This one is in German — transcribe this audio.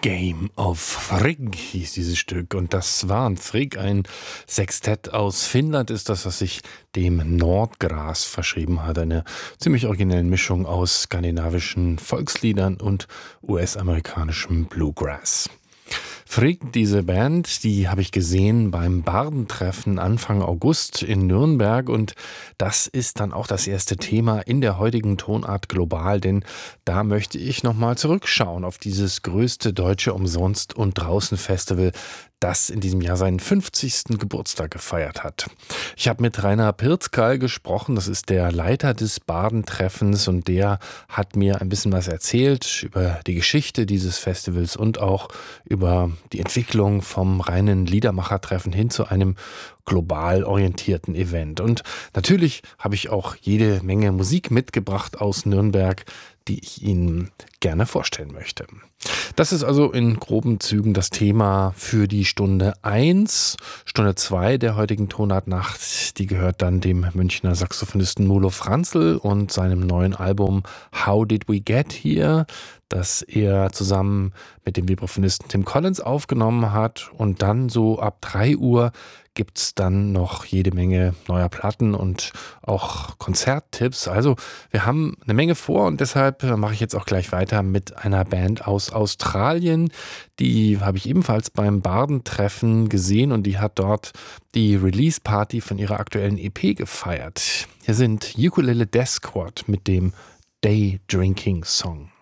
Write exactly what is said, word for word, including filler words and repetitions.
Game of Frigg hieß dieses Stück und das war ein Frigg, ein Sextett aus Finnland ist das, was sich dem Nordgras verschrieben hat. Eine ziemlich originelle Mischung aus skandinavischen Volksliedern und U S-amerikanischem Bluegrass. Frigg, diese Band, die habe ich gesehen beim Bardentreffen Anfang August in Nürnberg und das ist dann auch das erste Thema in der heutigen Tonart Global, denn da möchte ich nochmal zurückschauen auf dieses größte deutsche Umsonst- und Draußen-Festival, das in diesem Jahr seinen fünfzigsten Geburtstag gefeiert hat. Ich habe mit Rainer Pirzkal gesprochen, das ist der Leiter des Bardentreffens und der hat mir ein bisschen was erzählt über die Geschichte dieses Festivals und auch über die Entwicklung vom reinen Liedermachertreffen hin zu einem global orientierten Event. Und natürlich habe ich auch jede Menge Musik mitgebracht aus Nürnberg, die ich Ihnen gerne vorstellen möchte. Das ist also in groben Zügen das Thema für die Stunde eins. Stunde zwei der heutigen Tonartnacht, die gehört dann dem Münchner Saxophonisten Molo Franzl und seinem neuen Album How Did We Get Here, das er zusammen mit dem Vibraphonisten Tim Collins aufgenommen hat. Und dann so ab drei Uhr gibt's dann noch jede Menge neuer Platten und auch Konzerttipps. Also wir haben eine Menge vor und deshalb mache ich jetzt auch gleich weiter mit einer Band aus Australien. Die habe ich ebenfalls beim Bardentreffen gesehen und die hat dort die Release-Party von ihrer aktuellen E P gefeiert. Hier sind Ukulele Death Squad mit dem Day Drinking Song.